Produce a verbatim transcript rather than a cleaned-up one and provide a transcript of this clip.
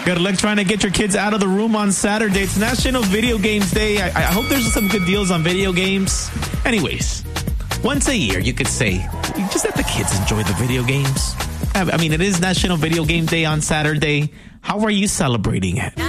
Good luck trying to get your kids out of the room on Saturday. It's National Video Games Day. I, I hope there's some good deals on video games. Anyways, once a year, you could say, just let the kids enjoy the video games. I mean, it is National Video Game Day on Saturday. How are you celebrating it?